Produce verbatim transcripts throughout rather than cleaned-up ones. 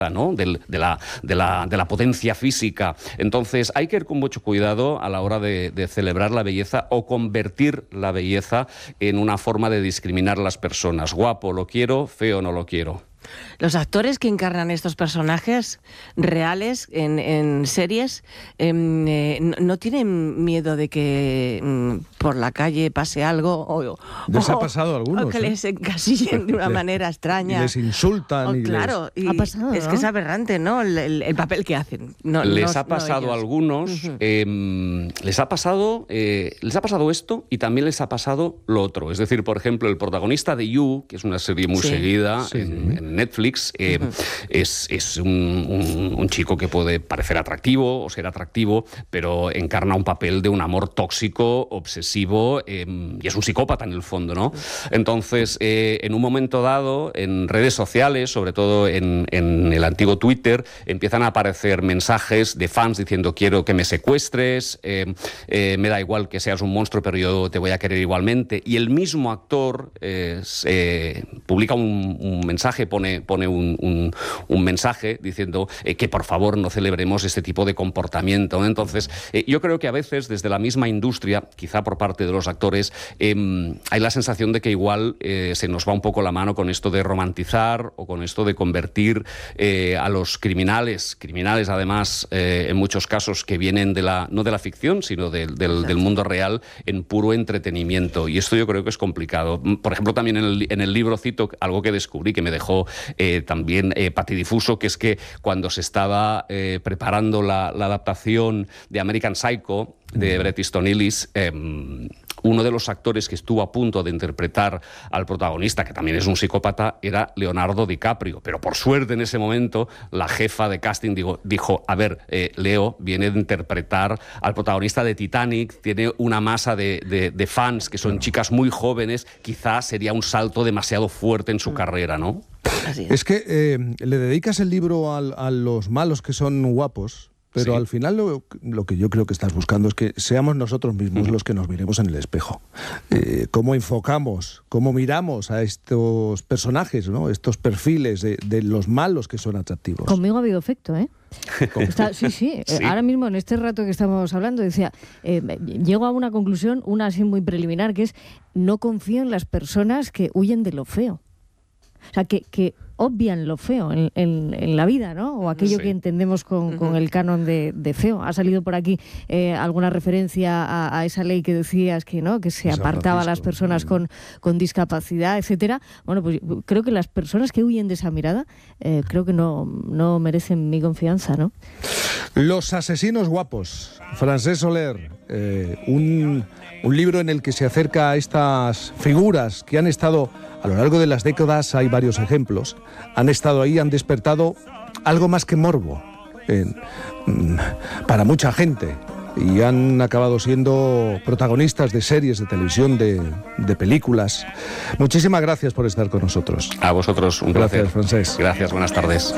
¿no? Del, de, la, de, la, de la potencia física. Entonces hay que ir con mucho cuidado a la hora de, de celebrar la belleza o convertir la belleza en una forma de discriminar a las personas. Guapo lo quiero, feo no lo quiero. Los actores que encarnan estos personajes reales en, en series eh, eh, no, no tienen miedo de que mm, por la calle pase algo o, les o, ha pasado a algunos, o que ¿eh? les encasillen de una manera extraña. Y les insultan. O, y claro, les... y ha pasado, es ¿no? que es aberrante, ¿no? El, el, el papel que hacen. No, les no, ha pasado no a algunos, uh-huh. eh, les ha pasado, eh, les ha pasado esto y también les ha pasado lo otro. Es decir, por ejemplo, el protagonista de You, que es una serie muy sí. seguida sí. En, en Netflix. Eh, uh-huh. Es, es un, un, un chico que puede parecer atractivo o ser atractivo, pero encarna un papel de un amor tóxico, obsesivo, eh, y es un psicópata en el fondo, ¿no? Entonces, eh, en un momento dado, en redes sociales, sobre todo en, en el antiguo Twitter, empiezan a aparecer mensajes de fans diciendo quiero que me secuestres, eh, eh, me da igual que seas un monstruo, pero yo te voy a querer igualmente. Y el mismo actor eh, eh, publica un, un mensaje, pone, pone un, un, un mensaje diciendo eh, que por favor no celebremos este tipo de comportamiento. Entonces, eh, yo creo que a veces desde la misma industria, quizá por parte de los actores, eh, hay la sensación de que igual eh, se nos va un poco la mano con esto de romantizar o con esto de convertir eh, a los criminales, criminales además eh, en muchos casos que vienen de la, no de la ficción, sino de, del, del mundo real, en puro entretenimiento. Y esto yo creo que es complicado. Por ejemplo, también en el, en el libro cito algo que descubrí que me dejó eh, también eh, patidifuso, que es que cuando se estaba eh, preparando la, la adaptación de American Psycho de Bret Easton Ellis, eh, uno de los actores que estuvo a punto de interpretar al protagonista, que también es un psicópata, era Leonardo DiCaprio. Pero por suerte en ese momento la jefa de casting digo, dijo, a ver, eh, Leo viene de interpretar al protagonista de Titanic, tiene una masa de, de, de fans que son chicas muy jóvenes, quizás sería un salto demasiado fuerte en su carrera, ¿no? Así es. Es que eh, le dedicas el libro a, a los malos que son guapos, pero sí. Al final lo, lo que yo creo que estás buscando es que seamos nosotros mismos uh-huh. los que nos miremos en el espejo. Eh, cómo enfocamos, cómo miramos a estos personajes, ¿no? Estos perfiles de, de los malos que son atractivos. Conmigo ha habido efecto, ¿eh? Está, sí, sí, sí. Ahora mismo en este rato que estamos hablando decía, eh, llego a una conclusión, una así muy preliminar, que es no confío en las personas que huyen de lo feo. O sea, que, que obvian lo feo en, en, en la vida, ¿no? O aquello sí. que entendemos con, con el canon de, de feo. Ha salido por aquí eh, alguna referencia a, a esa ley que decías que no, que se San apartaba a las Francisco. personas con, con discapacidad, etcétera. Bueno, pues creo que las personas que huyen de esa mirada, eh, creo que no, no merecen mi confianza, ¿no? Los asesinos guapos. Francesc Soler, eh, un, un libro en el que se acerca a estas figuras que han estado a lo largo de las décadas, hay varios ejemplos, han estado ahí, han despertado algo más que morbo eh, para mucha gente y han acabado siendo protagonistas de series de televisión, de, de películas. Muchísimas gracias por estar con nosotros. A vosotros, un gracias, placer. Francesc. Gracias, buenas tardes.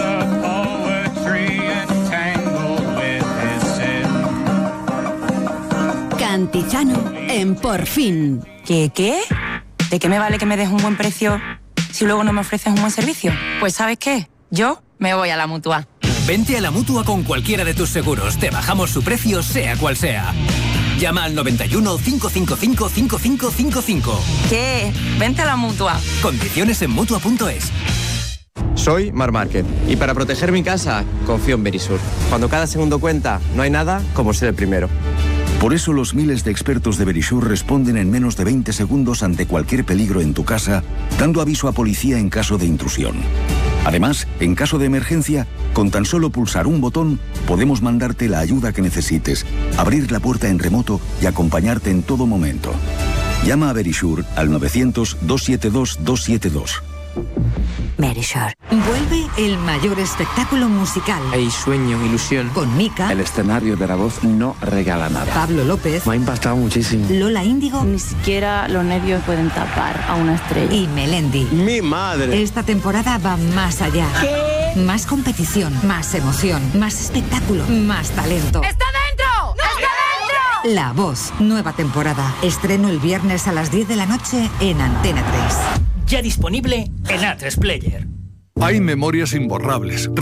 Cantizano en Por Fin. ¿Qué qué? ¿De qué me vale que me des un buen precio si luego no me ofreces un buen servicio? Pues ¿sabes qué? Yo me voy a la Mutua. Vente a la Mutua con cualquiera de tus seguros. Te bajamos su precio, sea cual sea. Llama al noventa y uno, cinco cinco cinco, cinco cinco cinco cinco. ¿Qué? Vente a la Mutua. Condiciones en Mutua punto es. Soy Mar Márquez y para proteger mi casa confío en Verisur. Cuando cada segundo cuenta, no hay nada como ser el primero. Por eso los miles de expertos de Verisur responden en menos de veinte segundos ante cualquier peligro en tu casa, dando aviso a policía en caso de intrusión. Además, en caso de emergencia, con tan solo pulsar un botón, podemos mandarte la ayuda que necesites, abrir la puerta en remoto y acompañarte en todo momento. Llama a Verisur al novecientos, doscientos setenta y dos, doscientos setenta y dos. Verisur. Vuelve el mayor espectáculo musical. Hay sueño, ilusión. Con Mika. El escenario de la voz no regala nada. Pablo López. Me ha impactado muchísimo. Lola Índigo. Ni siquiera los nervios pueden tapar a una estrella. Y Melendi. ¡Mi madre! Esta temporada va más allá. ¿Qué? Más competición, más emoción, más espectáculo, más talento. ¡Está dentro! ¡No! ¡Está dentro! La Voz, nueva temporada. Estreno el viernes a las diez de la noche en Antena tres. Ya disponible en A tres Player. Hay memorias imborrables.